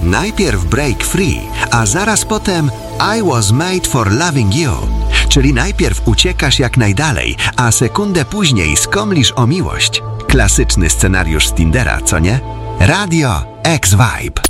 Najpierw break free, a zaraz potem I was made for loving you. Czyli najpierw uciekasz jak najdalej, a sekundę później skomlisz o miłość. Klasyczny scenariusz z Tindera, co nie? Radio X-Vibe.